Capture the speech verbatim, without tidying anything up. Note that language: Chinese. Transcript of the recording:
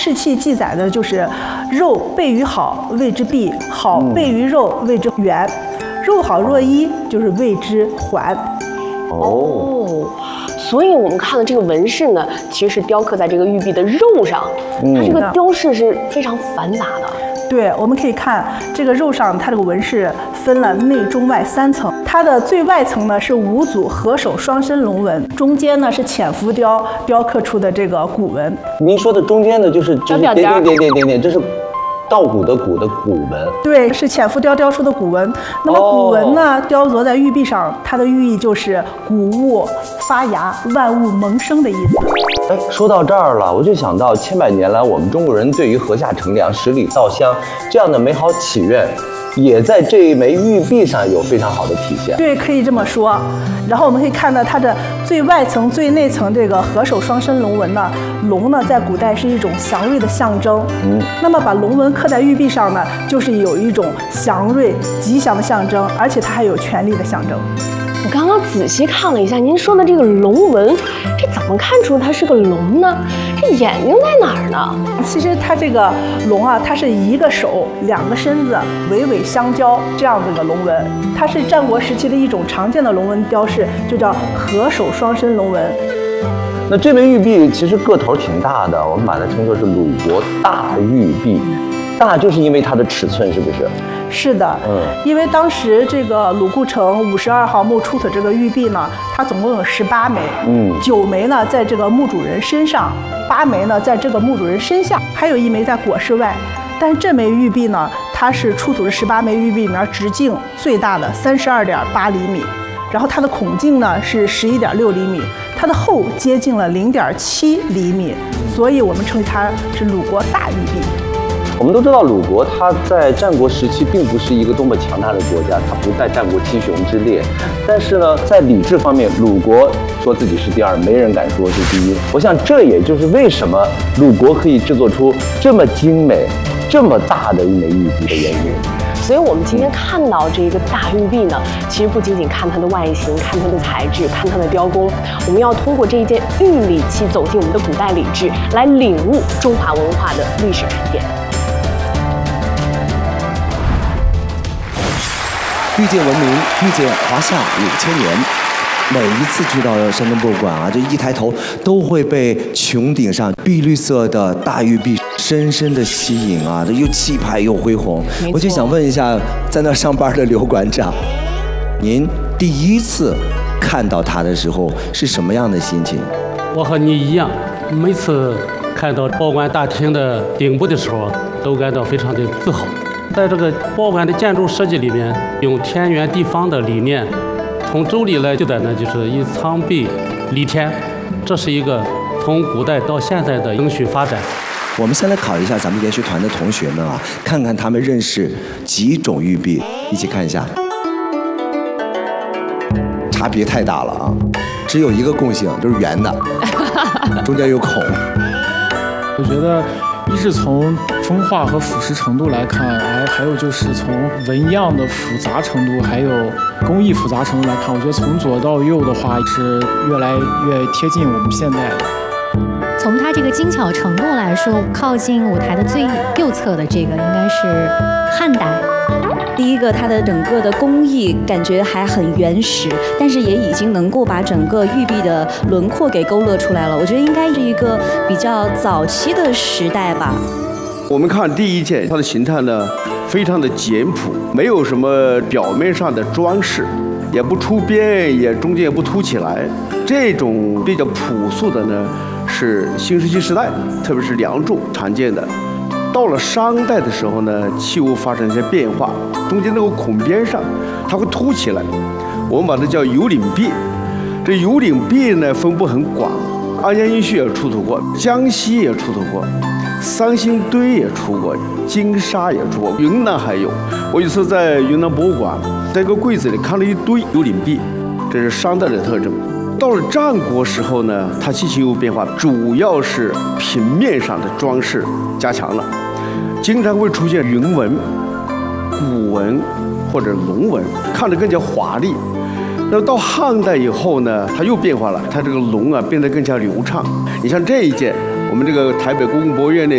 士器记载的就是肉备于好，谓之弊；好备于肉，谓之圆。肉好若一，就是谓之环。 哦，所以我们看的这个纹饰呢，其实是雕刻在这个玉璧的肉上，它这个雕饰是非常繁杂的。 对，我们可以看这个肉上，它这个纹饰分了内中外三层。它的最外层呢是五组合手双身龙纹，中间呢是浅浮雕雕刻出的这个骨纹。 您说的中间的就是就是点点点点点点，这是稻谷的谷的骨纹。对， 是浅浮雕雕出的骨纹。那么骨纹呢，哦、雕琢在玉璧上，它的寓意就是谷物发芽，万物萌生的意思。 哎，说到这儿了，我就想到千百年来我们中国人对于禾下乘凉、十里稻香这样的美好祈愿，也在这一枚玉璧上有非常好的体现。 对，可以这么说。然后我们可以看到它的最外层、最内层这个合手双身龙纹呢，龙呢在古代是一种祥瑞的象征。嗯，那么把龙纹刻在玉璧上呢，就是有一种祥瑞、吉祥的象征，而且它还有权力的象征。 我刚刚仔细看了一下您说的这个龙纹，这怎么看出它是个龙呢？这眼睛在哪儿呢？ 其实它这个龙啊，它是一个手两个身子尾尾相交这样子的龙纹，它是战国时期的一种常见的龙纹雕饰，就叫合手双身龙纹。 那这枚玉璧其实个头挺大的，我们把它称作是鲁国大玉璧。大就是因为它的尺寸，是不是？ 是的，嗯，因为当时这个鲁固城五十二号墓出土这个玉璧呢，它总共有十八枚，嗯，九枚呢在这个墓主人身上，八枚呢在这个墓主人身下，还有一枚在椁室外。但是这枚玉璧呢，它是出土的十八枚玉璧里面直径最大的三十二点八厘米，然后它的孔径呢是十一点六厘米，它的厚接近了零点七厘米，所以我们称它是鲁国大玉璧。 我们都知道，鲁国它在战国时期并不是一个多么强大的国家，它不在战国七雄之列。但是呢，在礼制方面，鲁国说自己是第二，没人敢说是第一。我想，这也就是为什么鲁国可以制作出这么精美、这么大的一枚玉璧的原因。 所以我们今天看到这个大玉璧呢，其实不仅仅看它的外形、看它的材质、看它的雕工，我们要通过这一件玉礼器走进我们的古代礼制，来领悟中华文化的历史沉淀。 遇见文明，遇见华夏五千年。每一次去到山东博物馆啊，这一抬头都会被穹顶上碧绿色的大玉璧深深的吸引啊，这又气派又恢宏。我就想问一下，在那上班的刘馆长，您第一次看到它的时候是什么样的心情？ 我和你一样，每次看到博物馆大厅的顶部的时候，都感到非常的自豪。在这个博物馆的建筑设计里面，用天圆地方的理念，从周礼来记载呢，就是以苍璧理天，这是一个从古代到现在的永续发展。 我们先来考一下咱们研学团的同学们啊，看看他们认识几种玉璧，一起看一下。差别太大了啊！只有一个共性，就是圆的，中间有孔。 我觉得。一是从风化和腐蚀程度来看，还还有就是从纹样的复杂程度，还有工艺复杂程度来看，我觉得从左到右的话是越来越贴近我们现代的。 从它这个精巧程度来说，靠近舞台的最右侧的这个应该是汉代。 第一个，它的整个的工艺感觉还很原始，但是也已经能够把整个玉璧的轮廓给勾勒出来了。我觉得应该是一个比较早期的时代吧。 我们看第一件，它的形态呢非常的简朴，没有什么表面上的装饰，也不出边，也中间也不凸起来。这种比较朴素的呢，是新石器时代，特别是梁祝常见的。到了商代的时候呢，器物发生一些变化，中间那个孔边上它会凸起来，我们把它叫有领璧。这有领璧呢分布很广，安阳殷墟也出土过，江西也出土过，三星堆也出过，金沙也出过，云南还有。我有一次在云南博物馆，在一个柜子里看了一堆有领璧，这是商代的特征。到了战国时候呢，它器型有变化，主要是平面上的装饰加强了，经常会出现云纹、古纹或者龙纹，看着更加华丽。那到汉代以后呢，它又变化了，它这个龙啊变得更加流畅。你像这一件，我们这个台北故宫博物院内